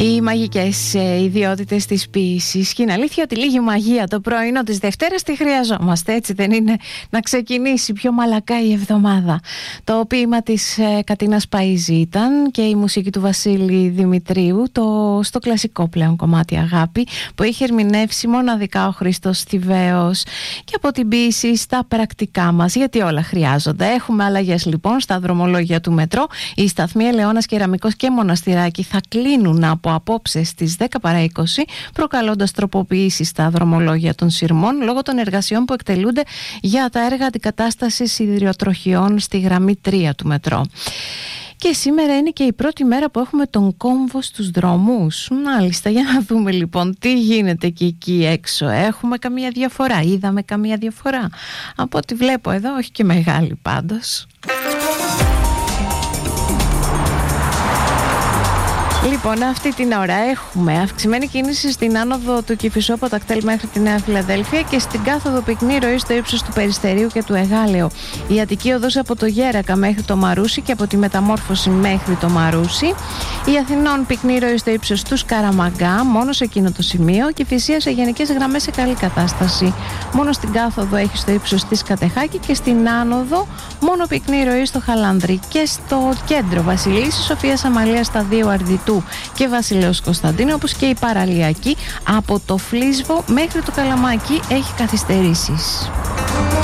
Οι μαγικές ιδιότητες της ποίησης. Και είναι αλήθεια ότι λίγη μαγεία το πρωινό της Δευτέρας τη χρειαζόμαστε, έτσι δεν είναι? Να ξεκινήσει πιο μαλακά η εβδομάδα. Το ποίημα της Κατίνας Παΐζη ήταν και η μουσική του Βασίλη Δημητρίου, στο κλασικό πλέον κομμάτι Αγάπη, που είχε ερμηνεύσει μοναδικά ο Χρήστος Θηβαίος. Και από την ποίηση στα πρακτικά μας, γιατί όλα χρειάζονται. Έχουμε αλλαγές λοιπόν στα δρομολόγια του μετρό. Οι σταθμοί Ελαιώνας, Κεραμικός και Μοναστηράκι θα κλείνουν από απόψε στις 10 παρά 20, προκαλώντας τροποποιήσεις στα δρομολόγια των σειρμών λόγω των εργασιών που εκτελούνται για τα έργα αντικατάστασης σιδηροτροχιών στη γραμμή 3 του μετρό. Και σήμερα είναι και η πρώτη μέρα που έχουμε τον κόμβο στους δρόμους. Μάλιστα, για να δούμε λοιπόν τι γίνεται και εκεί έξω. Έχουμε καμία διαφορά? Είδαμε καμία διαφορά? Από ό,τι βλέπω εδώ, όχι και μεγάλη πάντως. Λοιπόν, αυτή την ώρα έχουμε αυξημένη κίνηση στην άνοδο του Κηφισού από Τακτέλ μέχρι τη Νέα Φιλαδέλφια και στην κάθοδο πυκνή ροή στο ύψος του Περιστερίου και του Εγάλεο. Η Αττική οδός από το Γέρακα μέχρι το Μαρούσι και από τη Μεταμόρφωση μέχρι το Μαρούσι. Η Αθηνών πυκνή ροή στο ύψος του Σκαραμαγκά, μόνο σε εκείνο το σημείο. Και η Φυσία σε γενικές γραμμές σε καλή κατάσταση. Μόνο στην κάθοδο έχει στο ύψος της Κατεχάκη και στην άνοδο μόνο πυκνή ροή στο Χαλάνδρη. Και στο κέντρο Βασιλίσσης Σοφίας Αμαλίας στα 2 Αρδιτού και Βασιλέως Κωνσταντίνου, όπως και η παραλιακή από το Φλίσβο μέχρι το Καλαμάκι έχει καθυστερήσεις.